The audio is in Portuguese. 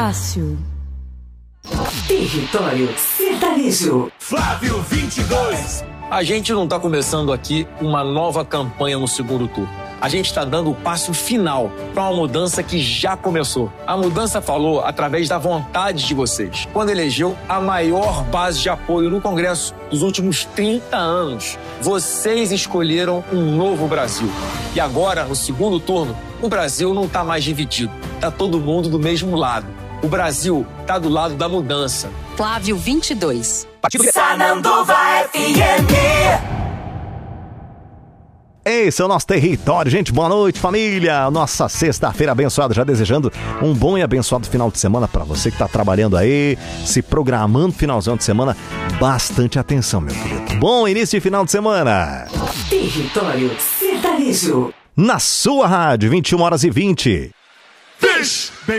Estácio. Território Sertanejo. Flávio 22. A gente não está começando aqui uma nova campanha no segundo turno. A gente está dando o passo final para uma mudança que já começou. A mudança falou através da vontade de vocês, quando elegeu a maior base de apoio no Congresso dos últimos 30 anos. Vocês escolheram um novo Brasil. E agora, no segundo turno, o Brasil não está mais dividido. Está todo mundo do mesmo lado. O Brasil está do lado da mudança. Flávio 22. Sananduva FM. Esse é o nosso território, gente. Boa noite, família. Nossa sexta-feira abençoada. Já desejando um bom e abençoado final de semana para você que tá trabalhando aí, se programando finalzão de semana. Bastante atenção, meu querido. Bom início de final de semana. Território Sertanejo. Na sua rádio, 21h20.